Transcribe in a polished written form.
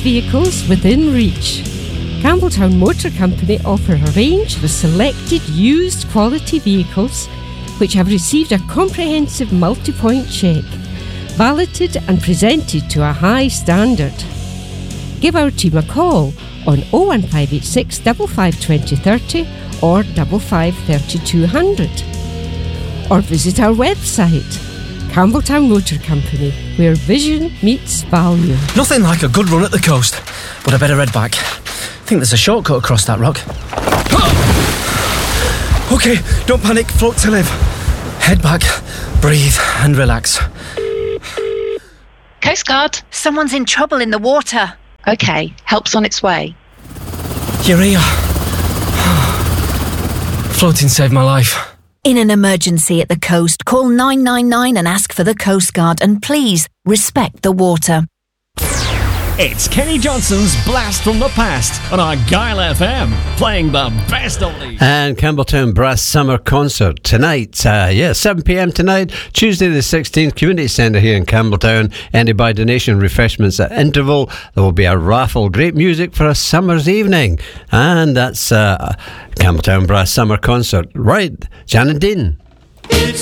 vehicles within reach. Campbelltown Motor Company offer a range of selected used quality vehicles which have received a comprehensive multi-point check, validated and presented to a high standard. Give our team a call on 01586 55 2030 or 55 3200. Or visit our website, Campbelltown Motor Company, where vision meets value. Nothing like a good run at the coast, but I better head back. I think there's a shortcut across that rock. OK, don't panic, float to live. Head back, breathe and relax. Coast Guard. Someone's in trouble in the water. OK, help's on its way. You're here. Floating saved my life. In an emergency at the coast, call 999 and ask for the Coast Guard, and please respect the water. It's Kenny Johnson's Blast from the Past on Argyle FM, playing the best oldies. And Campbelltown Brass Summer Concert tonight, 7pm tonight, Tuesday the 16th, Community Centre here in Campbelltown. Any by donation, refreshments at interval. There will be a raffle, great music for a summer's evening. And that's Campbelltown Brass Summer Concert. Right, Jan and Dean. It's